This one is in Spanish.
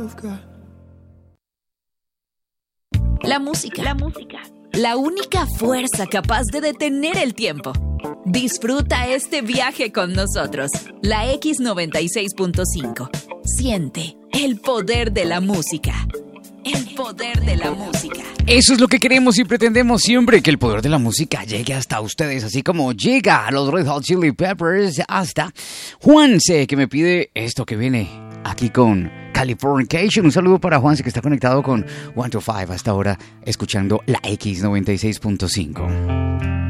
La música. La única fuerza capaz de detener el tiempo. Disfruta este viaje con nosotros. La X96.5. Siente el poder de la música. El poder de la música. Eso es lo que queremos y pretendemos siempre, que el poder de la música llegue hasta ustedes, así como llega a los Red Hot Chili Peppers hasta Juanse, que me pide esto que viene aquí con Californication. Un saludo para Juanse, que está conectado con 1 to 5 hasta ahora, escuchando la X96.5.